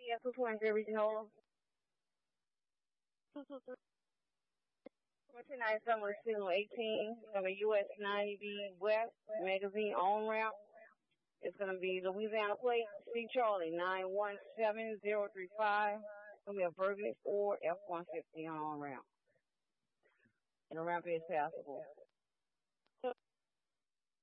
Yes, 223 Regional. 223. 29 Signal 18. It's going to be US 90B West Magazine on route. It's going to be Louisiana Plate, C. Charlie 917035. It's going to be a Burgundy Ford F-150 on route. And the ramp is passable.